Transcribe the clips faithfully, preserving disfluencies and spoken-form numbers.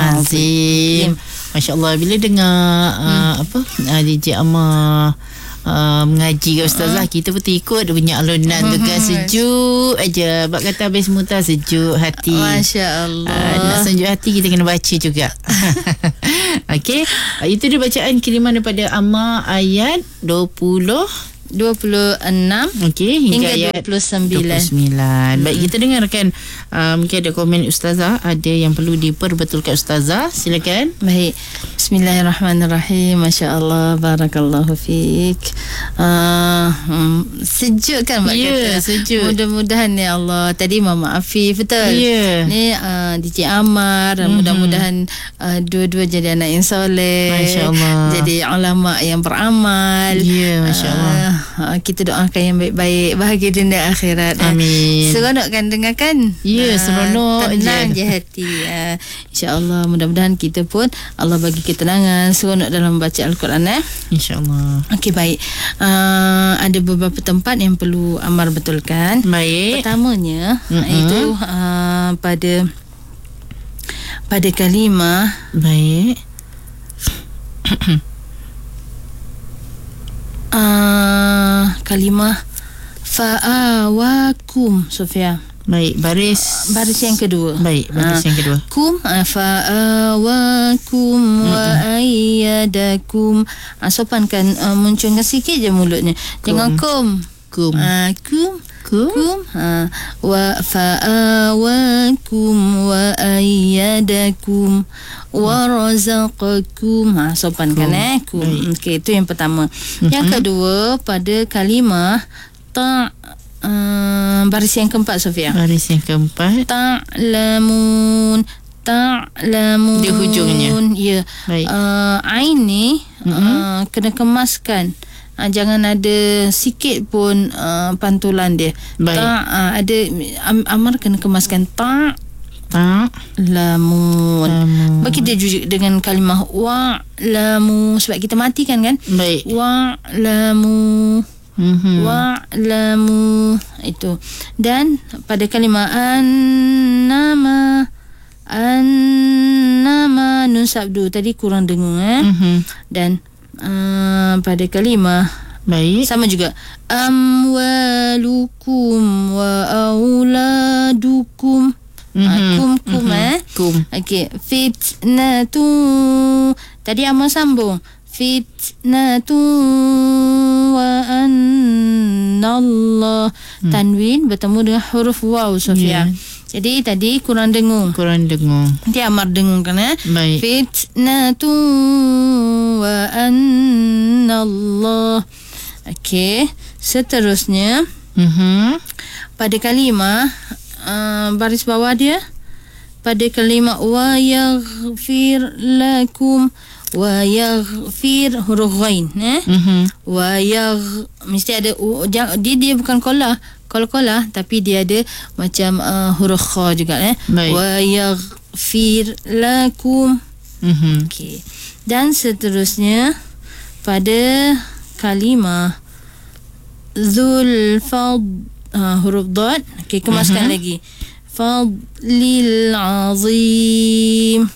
Azim. Masya Allah, bila dengar hmm. uh, apa uh, D J Amar Uh, mengaji ke Ustazah, uh. kita pun ikut dia punya alunan tu kan, sejuk aja. Bak kata habis mutar sejuk hati. Masya Allah. Uh, nak sejuk hati kita kena baca juga. Okey, uh, itu dia bacaan kiriman daripada Amar ayat dua puluh dua puluh enam okey, hingga, hingga ayat dua puluh sembilan. dua puluh sembilan. Hmm. Baik, kita dengarkan uh, mungkin ada komen Ustazah, ada yang perlu diperbetulkan Ustazah. Silakan. Baik. Bismillahirrahmanirrahim. Masya-Allah, barakallahu fiik. Uh, um, sejuk kan Mak yeah, kata? Sejuk. Mudah-mudahan ya Allah. Tadi Mama Afif, betul? Yeah. Ni uh, D J Amar, mm-hmm. mudah-mudahan uh, dua-dua jadi anak yang soleh. Masya-Allah. Jadi ulama yang beramal. Ya, yeah, masya-Allah. Uh, kita doakan yang baik-baik, bahagia dunia akhirat. Amin. Seronok kan dengarkan? Ya, yeah, seronok. Tenang je, je hati. Uh, InsyaAllah, mudah-mudahan kita pun Allah bagi ketenangan, seronok dalam membaca Al-Quran. Eh? InsyaAllah. Okey, baik. Uh, ada beberapa tempat yang perlu Amar betulkan. Baik. Pertamanya, mm-hmm. itu uh, pada pada kalimah. Baik. Uh, kalimah fa'awakum, Sofia. Baik, baris baris yang kedua. Baik, baris uh, yang kedua. Kum fa'awakum mm-hmm. wa ayyadakum. Uh, sopankan, uh, muncungkan sikit je mulutnya. Kum. Jangan kum. Kum. Uh, kum. Kum. Kum. Uh, wa fa'awakum wa ayyadakum wa razaqakum. Ha, sopankan kum. eh kum. Okey, itu yang pertama. Mm-hmm. Yang kedua, pada kalimah ta uh, baris yang keempat, Sofia. Baris yang keempat. Ta'lamun. Ta'lamun. Di hujungnya. Ya. Baik. Uh, ain ni mm-hmm. uh, kena kemaskan. Uh, jangan ada sikit pun uh, pantulan dia. Baik. Ta, uh, ada am, Amar kena kemaskan ta ta lamun. Bagi dia juga dengan kalimah wa lamu, sebab kita matikan kan. Baik. Wa lamu. Mm-hmm. Wa lamu, itu. Dan pada kalimah annama, annama nun sabdu tadi kurang dengung eh. Mm-hmm. Dan Uh, pada kalimah baik, sama juga amwalukum wa auladukum. Mm-hmm. Kum kum mm-hmm. eh kum. Okey, fitnatu tadi Amar sambung fitnatu wa annallah. hmm. Tanwin bertemu dengan huruf waw, Sofia. Yeah. Jadi tadi kurang dengung. Kurang dengung. Nanti Amar dengung kan eh? Baik. Fitnatu wa annallah. Okey. Seterusnya. Mm-hmm. Pada kalimah. Uh, baris bawah dia. Pada kalimah wa yaghfir lakum. Wa yaghfir huruf ghain. Eh? Mm-hmm. Wa yagh. Mesti ada. Uh, dia, dia bukan kolah. Kol-kolah, tapi dia ada macam uh, huruf kha juga eh. Wa yaghfir lakum. Mm-hmm. Okey. Dan seterusnya pada kalimah dzul fad, uh, huruf dad. Okey, kemaskan mm-hmm. lagi. Fadlil azim.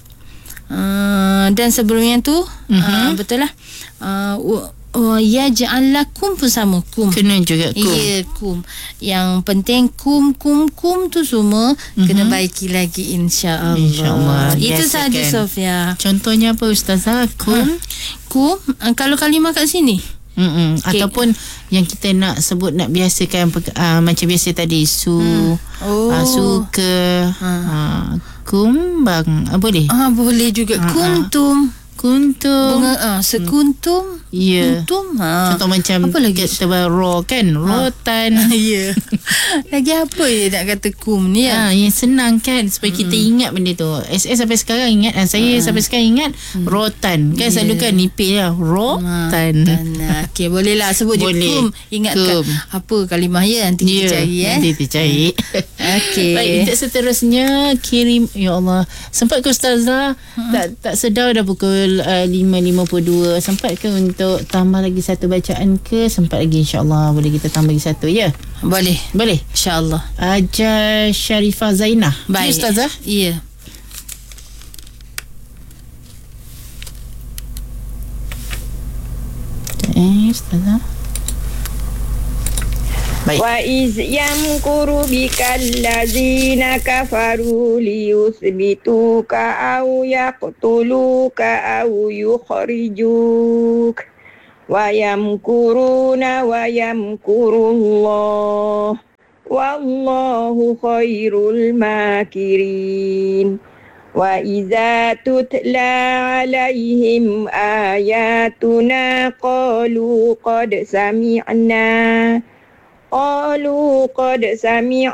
Uh, dan sebelumnya tu mm-hmm. uh, betul lah. Uh, Oh, yaj'al lakum pun sama, kum. Kena juga kum. Ya, kum. Yang penting kum, kum, kum tu semua mm-hmm. kena baiki lagi, insya-Allah. Insya-Allah. Itu saja, Sofia. Contohnya apa, Ustazah? Kum. Ha. Kum, kalau kalimah kat sini. Mm-mm. Okay. Ataupun yang kita nak sebut, nak biasakan uh, macam biasa tadi, su, hmm. oh. uh, suka, ha. uh, kumbang. Uh, boleh? Ah, boleh juga. Uh-huh. Kuntum. Kuntum. Bunga, uh, sekuntum. Ya. Kuntum. Ha. Contoh macam apa lagi? Kita ro kan, rotan. Ha. Ya. Lagi apa ya nak kata kum ni ya? Ha, yang senang kan, supaya hmm. kita ingat benda tu. S S sampai sekarang ingat, ha, saya ha. sampai sekarang ingat hmm. rotan. Kan yeah. selalu kan nipis lah, rotan. Ha. Okey, boleh lah sebut boleh. je kum. Ingatkan kum. Apa kalimah ya, nanti yeah. kita cari eh. Nanti kita cari. Okey. Baik, untuk seterusnya kirim, ya Allah. Sempat ke Ustazah? Hmm. Tak tak sedar dah pukul uh, lima lima puluh dua. Sempat ke untuk tambah lagi satu bacaan ke? Sempat lagi, insya-Allah boleh kita tambah lagi satu ya. Boleh. Boleh. InsyaAllah. Aja Sharifah Zainah. Baik. Ustazah? Ya. Eh, Ustazah. Baik. Wa iz yamkuru bikal ladzina kafaru liyuthbituka aw yaqtuluka aw yukhrijuk wa yamkuruna wa yamkurullah wallahu khairul makirin. Wa iza tutla alaihim ayatuna qalu qad sami'na qalu qad sami'na